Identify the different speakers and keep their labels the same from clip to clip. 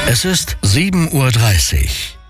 Speaker 1: Es ist 7:30 Uhr.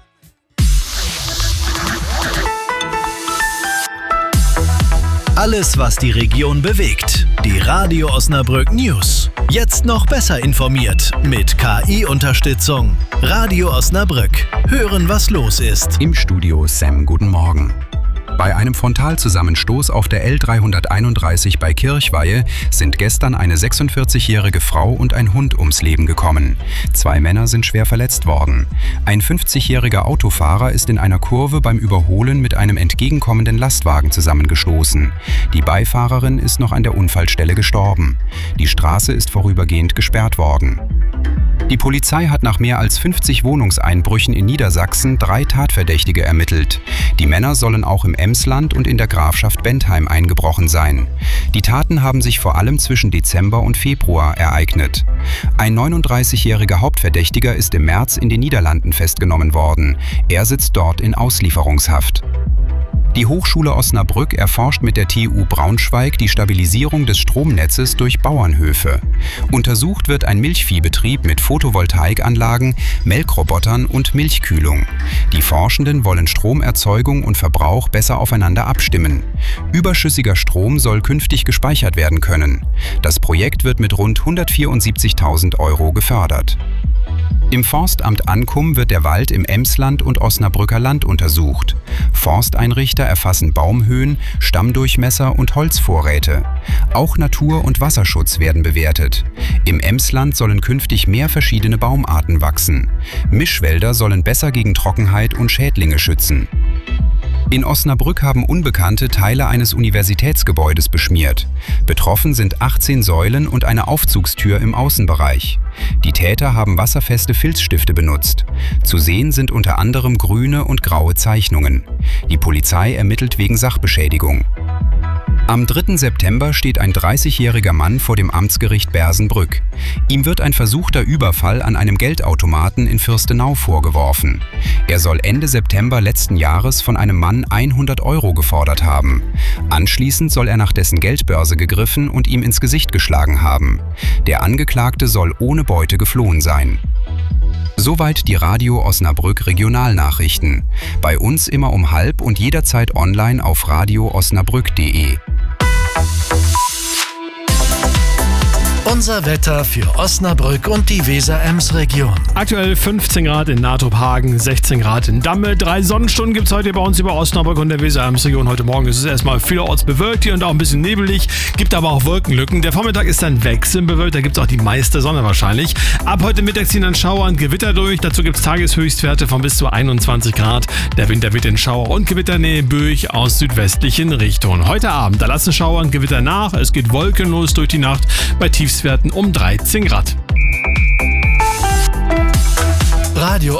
Speaker 2: Alles, was die Region bewegt. Die Radio Osnabrück News. Jetzt noch besser informiert mit KI-Unterstützung. Radio Osnabrück. Hören, was los ist.
Speaker 3: Im Studio Sam, guten Morgen. Bei einem Frontalzusammenstoß auf der L331 bei Kirchweihe sind gestern eine 46-jährige Frau und ein Hund ums Leben gekommen. 2 Männer sind schwer verletzt worden. Ein 50-jähriger Autofahrer ist in einer Kurve beim Überholen mit einem entgegenkommenden Lastwagen zusammengestoßen. Die Beifahrerin ist noch an der Unfallstelle gestorben. Die Straße ist vorübergehend gesperrt worden. Die Polizei hat nach mehr als 50 Wohnungseinbrüchen in Niedersachsen 3 Tatverdächtige ermittelt. Die Männer sollen auch im Emsland und in der Grafschaft Bentheim eingebrochen sein. Die Taten haben sich vor allem zwischen Dezember und Februar ereignet. Ein 39-jähriger Hauptverdächtiger ist im März in den Niederlanden festgenommen worden. Er sitzt dort in Auslieferungshaft. Die Hochschule Osnabrück erforscht mit der TU Braunschweig die Stabilisierung des Stromnetzes durch Bauernhöfe. Untersucht wird ein Milchviehbetrieb mit Photovoltaikanlagen, Melkrobotern und Milchkühlung. Die Forschenden wollen Stromerzeugung und Verbrauch besser aufeinander abstimmen. Überschüssiger Strom soll künftig gespeichert werden können. Das Projekt wird mit rund 174.000 € gefördert. Im Forstamt Ankum wird der Wald im Emsland und Osnabrücker Land untersucht. Forsteinrichter erfassen Baumhöhen, Stammdurchmesser und Holzvorräte. Auch Natur- und Wasserschutz werden bewertet. Im Emsland sollen künftig mehr verschiedene Baumarten wachsen. Mischwälder sollen besser gegen Trockenheit und Schädlinge schützen. In Osnabrück haben Unbekannte Teile eines Universitätsgebäudes beschmiert. Betroffen sind 18 Säulen und eine Aufzugstür im Außenbereich. Die Täter haben wasserfeste Filzstifte benutzt. Zu sehen sind unter anderem grüne und graue Zeichnungen. Die Polizei ermittelt wegen Sachbeschädigung. Am 3. September steht ein 30-jähriger Mann vor dem Amtsgericht Bersenbrück. Ihm wird ein versuchter Überfall an einem Geldautomaten in Fürstenau vorgeworfen. Er soll Ende September letzten Jahres von einem Mann 100 € gefordert haben. Anschließend soll er nach dessen Geldbörse gegriffen und ihm ins Gesicht geschlagen haben. Der Angeklagte soll ohne Beute geflohen sein. Soweit die Radio Osnabrück Regionalnachrichten. Bei uns immer um 12:30 und jederzeit online auf radioosnabrück.de.
Speaker 1: Unser Wetter für Osnabrück und die Weser-Ems-Region.
Speaker 4: Aktuell 15 Grad in Natruphagen, 16 Grad in Damme. 3 Sonnenstunden gibt es heute bei uns über Osnabrück und der Weser-Ems-Region. Heute Morgen ist es erstmal vielerorts bewölkt hier und auch ein bisschen nebelig. Gibt aber auch Wolkenlücken. Der Vormittag ist dann wechselbewölkt, da gibt es auch die meiste Sonne wahrscheinlich. Ab heute Mittag ziehen dann Schauer und Gewitter durch. Dazu gibt es Tageshöchstwerte von bis zu 21 Grad. Der Wind weht in Schauer- und Gewitternähe böig aus südwestlichen Richtungen. Heute Abend, da lassen Schauer und Gewitter nach. Es geht wolkenlos durch die Nacht bei Tiefstwerten um 13 Grad.
Speaker 1: Radio